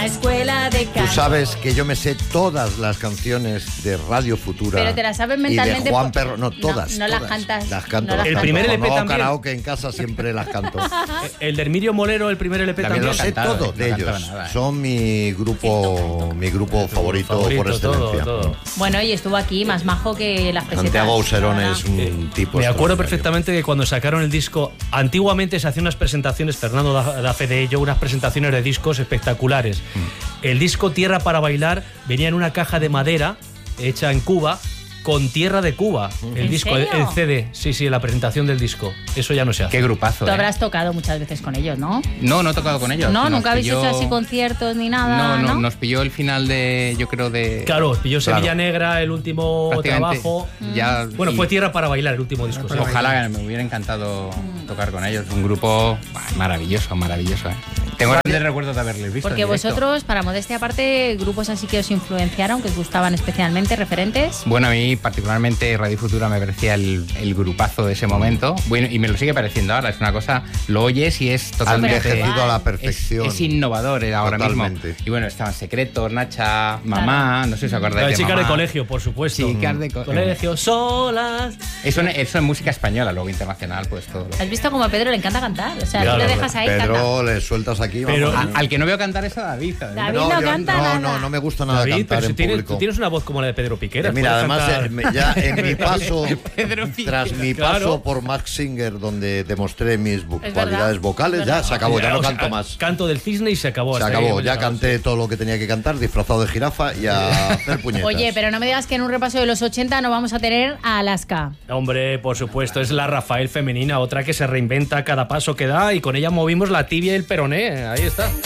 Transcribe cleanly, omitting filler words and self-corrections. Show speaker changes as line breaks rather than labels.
la escuela de canto.
Tú sabes que yo me sé todas las canciones de Radio Futura.
Pero te las sabes mentalmente.
Y de Juan Perro, no, todas.
No las cantas.
Las canto.
No las
las
cantas.
canto.
El primer LP
Cuando hago
también.
karaoke en casa siempre las canto.
El de Herminio Molero, el primer LP
También
también.
Lo sé
cantado,
todo
no
de
cantaba
ellos.
nada,
Son mi grupo favorito por excelencia.
todo.
Bueno, y estuvo aquí más majo que las pesetas.
Santiago Auserón
Ahora.
es un tipo
Me acuerdo
extraordinario.
perfectamente que cuando sacaron el disco, antiguamente se hacían unas presentaciones, Fernando da fe de ello, unas presentaciones de discos espectaculares. El disco Tierra para Bailar venía en una caja de madera hecha en Cuba, con tierra de Cuba. El
¿En
disco,
serio?
el CD, sí, la presentación del disco. Eso ya no se hace.
Qué grupazo,
Tú habrás tocado muchas veces con ellos, ¿no?
No he tocado con ellos.
No,
Nos
nunca habéis
pilló-
hecho así conciertos ni nada, ¿no?
Nos pilló el final de, yo creo, de...
Claro, pilló Sevilla
Claro.
Negra, el último
prácticamente
trabajo.
Ya,
Bueno,
y
fue Tierra para Bailar, el último disco. sí.
Ojalá, me hubiera encantado tocar con ellos. Un grupo maravilloso, maravilloso. Tengo grandes recuerdos de haberles visto.
Porque
en directo.
vosotros, para modestia aparte, grupos así que os influenciaron, que os gustaban especialmente, referentes.
Bueno, a mí particularmente Radio Futura me parecía el grupazo de ese momento. Bueno, y me lo sigue pareciendo ahora. Es una cosa, lo oyes y es
Han
totalmente...
envejecido a la
Es,
perfección.
es innovador ahora
Totalmente.
mismo. Y bueno, estaban Secretos, Nacha, Mamá, no sé si os acordáis
Las
de
chicas
Mamá.
de colegio, por supuesto.
Chicas de
Colegio, solas.
Eso es música española, luego internacional, pues todo.
¿Has visto cómo a Pedro le encanta cantar? O sea,
Claro,
tú le dejas ahí, canta.
Pedro, le sueltas aquí.
Pero-
vamos.
Al que no veo cantar es a David. ¿sabes?
David no
yo-
canta nada.
no me gusta nada
David,
cantar
pero si
en
tienes,
público.
tú tienes una voz como la de Pedro Piqueras.
Mira,
puedes
además,
cantar-
ya en mi paso,
Pedro Piqueras.
tras mi
Claro.
paso por Max Singer, donde demostré mis
Es
cualidades
verdad,
vocales,
es
ya
verdad.
se acabó, ya no
O sea,
canto más.
Canto del cisne y se acabó.
Se
hasta ahí
acabó,
hemos
ya
llegado,
canté todo lo que tenía que cantar, disfrazado de jirafa y a hacer puñetas.
Oye, pero no me digas que en un repaso de los 80 no vamos a tener a Alaska.
sí. Hombre, por supuesto, es la Rafael femenina, otra que se reinventa a cada paso que da y con ella movimos la tibia y el peroné. Ahí está.